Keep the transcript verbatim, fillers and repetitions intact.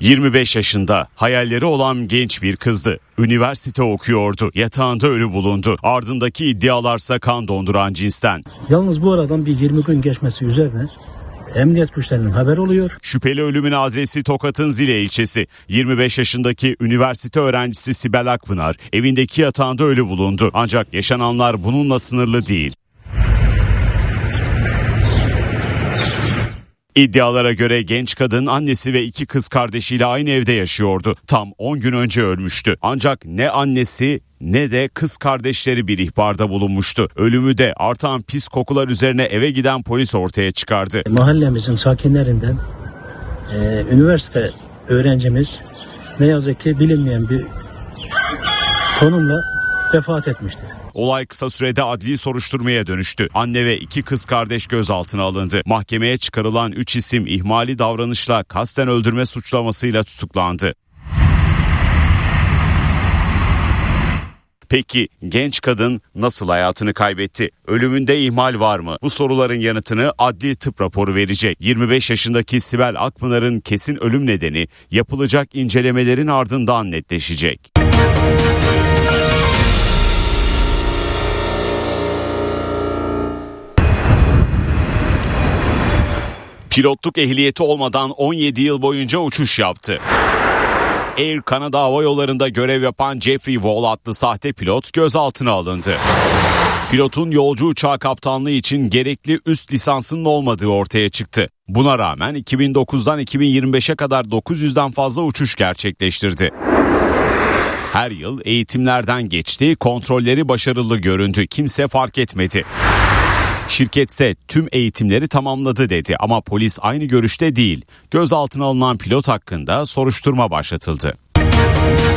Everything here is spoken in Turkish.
yirmi beş yaşında hayalleri olan genç bir kızdı. Üniversite okuyordu. Yatağında ölü bulundu. Ardındaki iddialarsa kan donduran cinsten. Yalnız bu aradan bir yirmi gün geçmesi üzerine emniyet güçlerinin haber oluyor. Şüpheli ölümün adresi Tokat'ın Zile ilçesi. yirmi beş yaşındaki üniversite öğrencisi Sibel Akpınar evindeki yatağında ölü bulundu. Ancak yaşananlar bununla sınırlı değil. İddialara göre genç kadın annesi ve iki kız kardeşiyle aynı evde yaşıyordu. Tam on gün önce ölmüştü. Ancak ne annesi ne de kız kardeşleri bir ihbarda bulunmuştu. Ölümü de artan pis kokular üzerine eve giden polis ortaya çıkardı. Mahallemizin sakinlerinden e, üniversite öğrencimiz ne yazık ki bilinmeyen bir konumla vefat etmişti. Olay kısa sürede adli soruşturmaya dönüştü. Anne ve iki kız kardeş gözaltına alındı. Mahkemeye çıkarılan üç isim ihmali davranışla kasten öldürme suçlamasıyla tutuklandı. Peki genç kadın nasıl hayatını kaybetti? Ölümünde ihmal var mı? Bu soruların yanıtını adli tıp raporu verecek. yirmi beş yaşındaki Sibel Akpınar'ın kesin ölüm nedeni yapılacak incelemelerin ardından netleşecek. Pilotluk ehliyeti olmadan on yedi yıl boyunca uçuş yaptı. Air Canada Hava Yolları'nda görev yapan Jeffrey Wall adlı sahte pilot gözaltına alındı. Pilotun yolcu uçağı kaptanlığı için gerekli üst lisansının olmadığı ortaya çıktı. Buna rağmen iki bin dokuzdan iki bin yirmi beşe kadar dokuz yüzden fazla uçuş gerçekleştirdi. Her yıl eğitimlerden geçti, kontrolleri başarılı göründü, kimse fark etmedi. Şirketse tüm eğitimleri tamamladı dedi ama polis aynı görüşte değil. Gözaltına alınan pilot hakkında soruşturma başlatıldı.